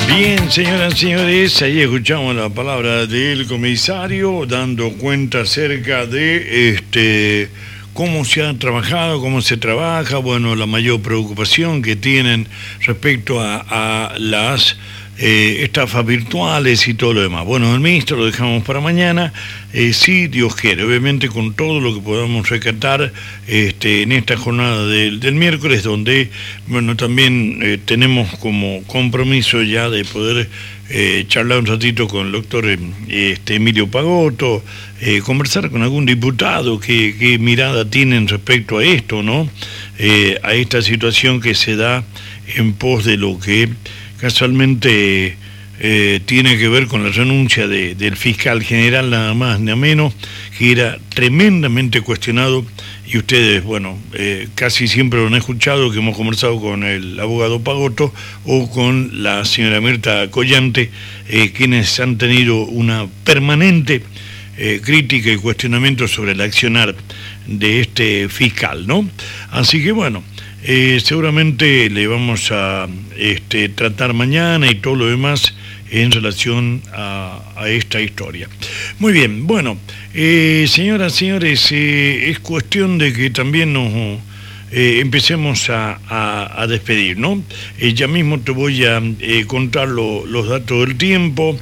Bien, señoras y señores, ahí escuchamos la palabra del comisario dando cuenta acerca de cómo se ha trabajado, cómo se trabaja, bueno, la mayor preocupación que tienen respecto a las estafas virtuales y todo lo demás. Bueno, el ministro lo dejamos para mañana, si Dios quiere, obviamente con todo lo que podamos rescatar en esta jornada del miércoles, donde, bueno, también tenemos como compromiso ya de poder charlar un ratito con el doctor Emilio Pagotto, conversar con algún diputado, qué mirada tienen respecto a esto, ¿no? A esta situación que se da en pos de lo que casualmente tiene que ver con la renuncia del fiscal general, nada más nada menos, que era tremendamente cuestionado, y ustedes, bueno, casi siempre lo han escuchado, que hemos conversado con el abogado Pagotto o con la señora Mirta Collante, quienes han tenido una permanente crítica y cuestionamiento sobre el accionar de este fiscal, ¿no? Así que bueno, seguramente le vamos a tratar mañana y todo lo demás en relación a esta historia. Muy bien, bueno, señoras y señores, es cuestión de que también nos empecemos a despedir, ¿no? Ya mismo te voy a contar los datos del tiempo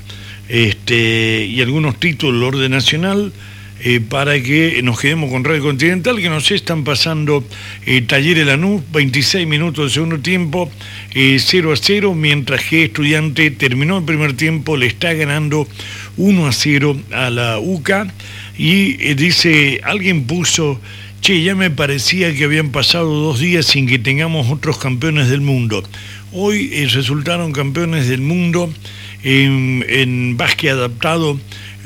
y algunos títulos del orden nacional, para que nos quedemos con Radio Continental, que nos están pasando Talleres Lanús, 26 minutos de segundo tiempo, 0-0, mientras que Estudiante terminó el primer tiempo, le está ganando 1-0 a la UCA, y dice, alguien puso, che, ya me parecía que habían pasado 2 días sin que tengamos otros campeones del mundo. Hoy resultaron campeones del mundo en básquet adaptado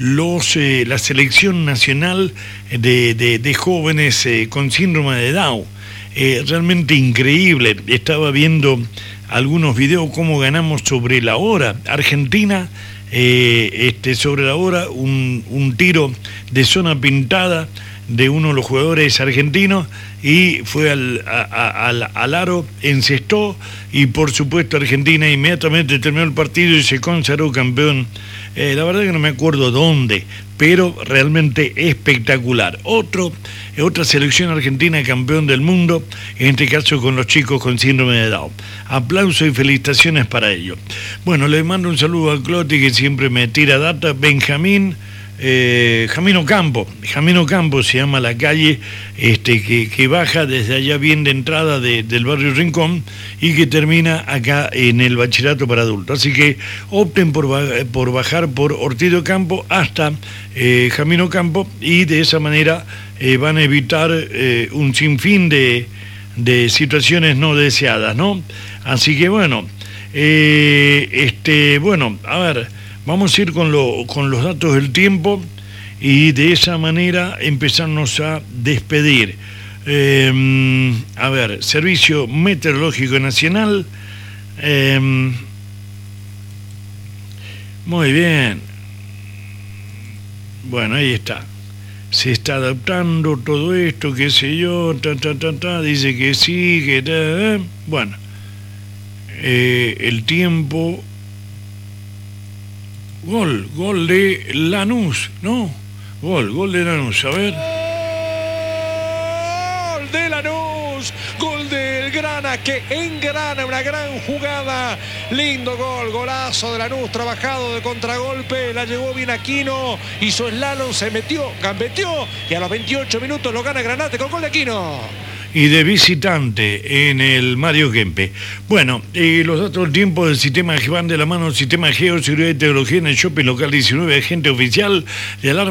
la selección nacional de jóvenes con síndrome de Down. Realmente increíble. Estaba viendo algunos videos cómo ganamos sobre la hora. Argentina, sobre la hora, un tiro de zona pintada de uno de los jugadores argentinos, y fue al aro, encestó, y por supuesto Argentina inmediatamente terminó el partido y se consagró campeón. La verdad que no me acuerdo dónde, pero realmente espectacular. Otra selección argentina campeón del mundo, en este caso con los chicos con síndrome de Down. Aplausos y felicitaciones para ellos. Bueno, le mando un saludo a Cloti, que siempre me tira data. Benjamín, Jamino Campo se llama la calle, que baja desde allá bien de entrada del barrio Rincón y que termina acá en el bachillerato para adultos. Así que opten por bajar por Ortiz de Campo hasta Jamino Campo, y de esa manera van a evitar un sinfín de situaciones no deseadas, ¿no? Así que bueno, bueno, a ver, vamos a ir con los datos del tiempo y de esa manera empezarnos a despedir. A ver, Servicio Meteorológico Nacional. Muy bien. Bueno, ahí está. Se está adaptando todo esto, qué sé yo, dice que sí, que bueno. El tiempo... Gol de Lanús, ¿no? Gol de Lanús, a ver. Gol de Lanús, gol del Grana, que engrana una gran jugada. Lindo gol, golazo de Lanús, trabajado de contragolpe, la llevó bien Aquino, hizo slalom, se metió, gambeteó, y a los 28 minutos lo gana Granate con gol de Aquino. Y de visitante en el Mario Kempe. Bueno, los datos del tiempo del sistema que van de la mano del sistema Geoseguridad y Tecnología en el Shopping Local 19, agente oficial de alarma.